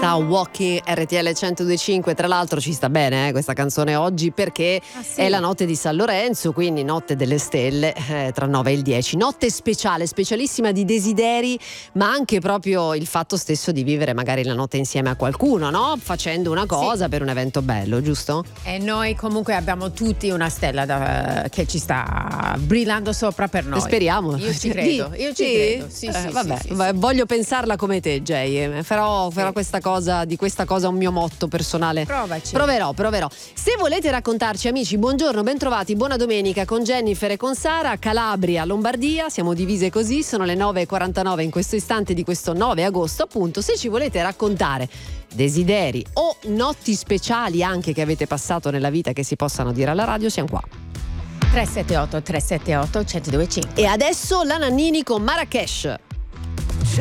Sta Walking, RTL 102.5. Tra l'altro ci sta bene questa canzone oggi, perché è la notte di San Lorenzo, quindi notte delle stelle, tra 9 e il 10. Notte speciale, specialissima di desideri, ma anche proprio il fatto stesso di vivere magari la notte insieme a qualcuno, no? Facendo una cosa per un evento bello, giusto? E noi comunque abbiamo tutti una stella che ci sta brillando sopra per noi. Speriamo. Io ci credo, io ci credo. Sì, vabbè, sì. Voglio pensarla come te, Jay. Farò di questa cosa un mio motto personale. Provaci. Proverò. Se volete raccontarci, amici, buongiorno, bentrovati, buona domenica con Jennifer e con Sara, Calabria, Lombardia, siamo divise così, sono le 9.49 in questo istante di questo 9 agosto, appunto. Se ci volete raccontare desideri o notti speciali anche che avete passato nella vita che si possano dire alla radio, siamo qua. 378 378 1025. E adesso la Nannini con Marrakesh.